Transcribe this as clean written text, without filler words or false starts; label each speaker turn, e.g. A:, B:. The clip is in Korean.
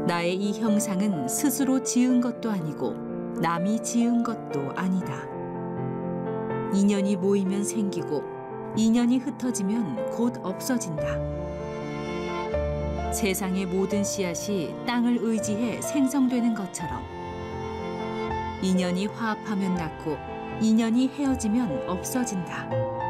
A: 나의 이 형상은 스스로 지은 것도 아니고 남이 지은 것도 아니다. 인연이 모이면 생기고 인연이 흩어지면 곧 없어진다. 세상의 모든 씨앗이 땅을 의지해 생성되는 것처럼 인연이 화합하면 낳고 인연이 헤어지면 없어진다.